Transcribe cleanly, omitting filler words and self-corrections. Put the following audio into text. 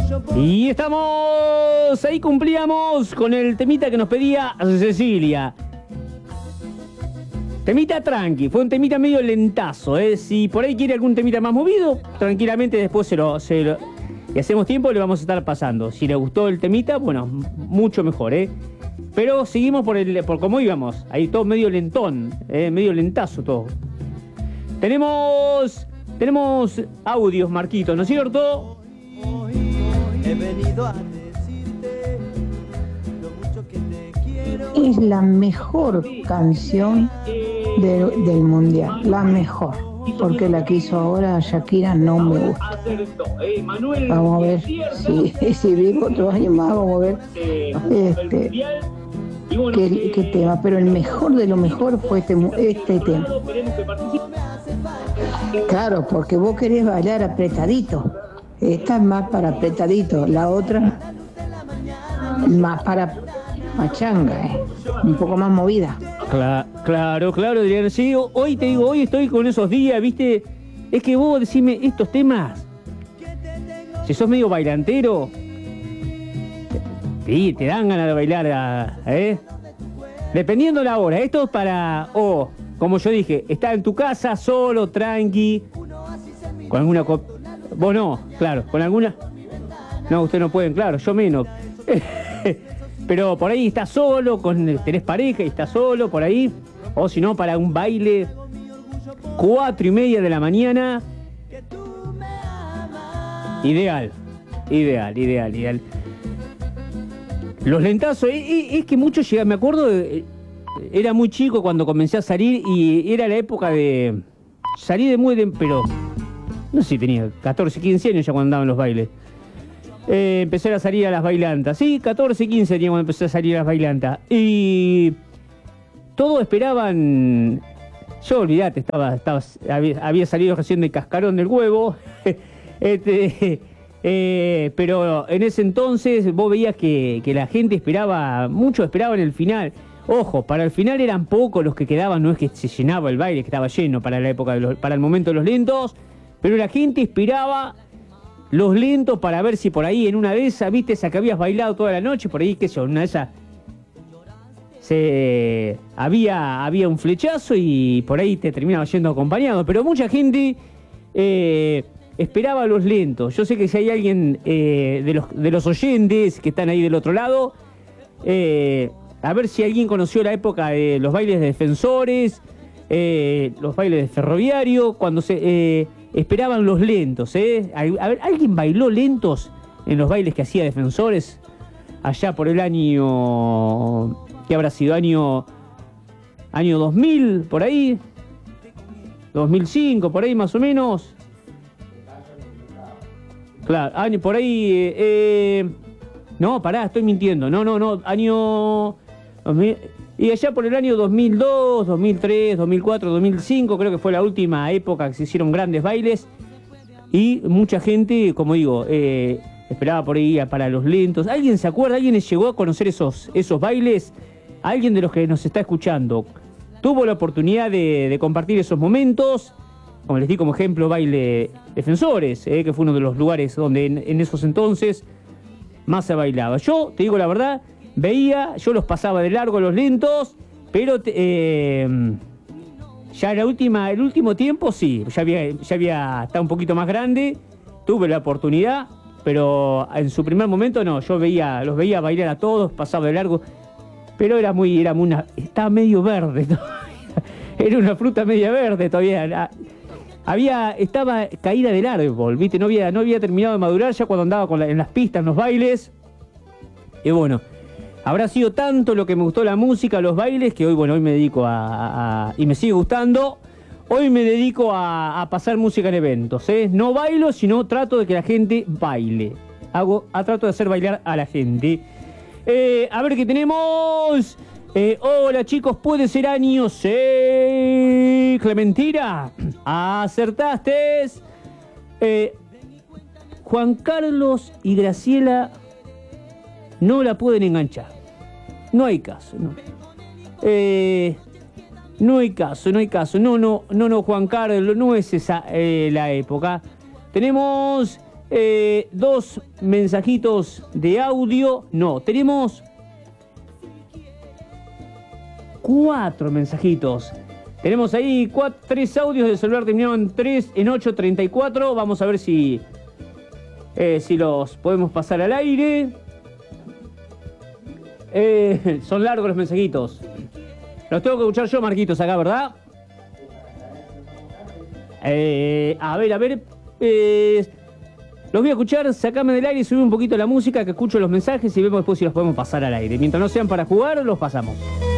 Y estamos, ahí cumplíamos con el temita que nos pedía Cecilia. Temita tranqui, fue un temita medio lentazo, ¿eh? Si por ahí quiere algún temita más movido, tranquilamente después y hacemos tiempo, le vamos a estar pasando. Si le gustó el temita, bueno, mucho mejor, ¿eh? Pero seguimos por cómo íbamos, ahí todo medio lentón, medio lentazo todo. Tenemos audios, Marquito, ¿no es cierto? He venido a decirte lo mucho que te quiero. Es la mejor canción del mundial, la mejor, porque la que hizo ahora Shakira no me gusta. Vamos a ver si vivo otro año más, vamos a ver qué tema, pero el mejor de lo mejor fue este tema. Claro, porque vos querés bailar apretadito. Esta es más para apretadito, la otra más para machanga, un poco más movida. Claro, Adrián. Sí, hoy te digo, hoy estoy con esos días, ¿viste? Es que vos decime estos temas, si sos medio bailantero, sí, te dan ganas de bailar, dependiendo la hora. Esto es para, como yo dije, estar en tu casa, solo, tranqui, con alguna vos no, claro, con alguna. No, ustedes no pueden, claro, yo menos. Pero por ahí estás solo, tenés pareja y estás solo por ahí. O si no, para un baile, 4:30 de la mañana. Ideal. Los lentazos, es que muchos llegan, me acuerdo, era muy chico cuando comencé a salir y era la época de salir pero no sé si tenía 14, 15 años ya cuando andaba en los bailes. Empecé a salir a las bailantas. Sí, 14, 15 tenía cuando empecé a salir a las bailantas. Y todos esperaban. Yo, olvidate, había salido recién de Cascarón del Huevo. Pero en ese entonces vos veías que la gente esperaba, muchos esperaban el final. Ojo, para el final eran pocos los que quedaban, no es que se llenaba el baile, que estaba lleno para la época para el momento de los lentos. Pero la gente esperaba los lentos para ver si por ahí en una de esas, viste, esa que habías bailado toda la noche, por ahí, qué sé yo, en una de esas había un flechazo y por ahí te terminaba yendo acompañado. Pero mucha gente esperaba los lentos. Yo sé que si hay alguien de los oyentes que están ahí del otro lado, a ver si alguien conoció la época de los bailes de Defensores, los bailes de Ferroviario, cuando esperaban los lentos, A ver, ¿alguien bailó lentos en los bailes que hacía Defensores? Allá por el año... ¿Qué habrá sido? Año 2000, por ahí. 2005, por ahí más o menos. Claro, año por ahí... no, pará, estoy mintiendo. No, año... 2000, y allá por el año 2002, 2003, 2004, 2005, creo que fue la última época que se hicieron grandes bailes. Y mucha gente, como digo, esperaba por ahí para los lentos. ¿Alguien se acuerda? ¿Alguien llegó a conocer esos bailes? ¿Alguien de los que nos está escuchando tuvo la oportunidad de compartir esos momentos? Como les di como ejemplo, baile Defensores, que fue uno de los lugares donde en esos entonces más se bailaba. Yo, te digo la verdad, yo los pasaba de largo los lentos, pero ya el último tiempo sí, ya había estado un poquito más grande, tuve la oportunidad, pero en su primer momento no, los veía bailar a todos, pasaba de largo, pero estaba medio verde todavía, era una fruta media verde todavía, estaba caída del árbol, ¿viste? No había terminado de madurar ya cuando andaba en las pistas, en los bailes, y bueno, habrá sido tanto lo que me gustó la música, los bailes, que hoy me dedico y me sigue gustando. Hoy me dedico a pasar música en eventos, No bailo, sino trato de que la gente baile. Trato de hacer bailar a la gente. A ver qué tenemos. Hola chicos, puede ser año 6. Clementina, acertaste. Juan Carlos y Graciela no la pueden enganchar. No hay caso, no. No hay caso. No, Juan Carlos, no es esa la época. Tenemos 2 mensajitos de audio. No, tenemos 4 mensajitos. Tenemos ahí 3 audios de celular terminados en 834. Vamos a ver si los podemos pasar al aire. Son largos los mensajitos. Los tengo que escuchar yo, Marquitos, acá, ¿verdad? A ver. Los voy a escuchar, sacame del aire y subí un poquito la música, que escucho los mensajes y vemos después si los podemos pasar al aire. Mientras no sean para jugar, los pasamos.